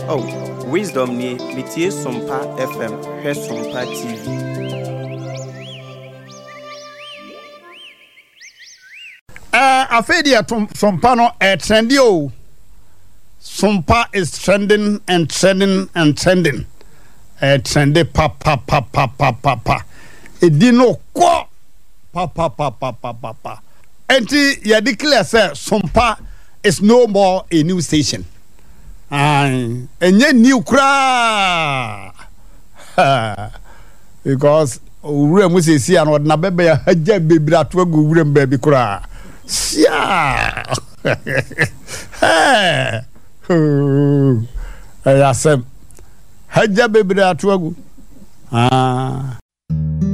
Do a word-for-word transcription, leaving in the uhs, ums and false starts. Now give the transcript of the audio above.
Oh, wisdom ni metie Sompa F M, he Sompa T V. Uh, Afedia Sompa no eh, trendy o. Sompa is trending and trending and trending. Eh, trendy pa pa pa pa pa pa pa. Edino kwa pa pa pa pa pa pa pa. Enti ya declare say Sompa is no more a new station. Aye, enye new kra. Because ure mu sesi an odna bebe ya haja bebira to agu ure mbabi kra. Sia. Hey. Ayasem. Haja bebira to agu. Ah.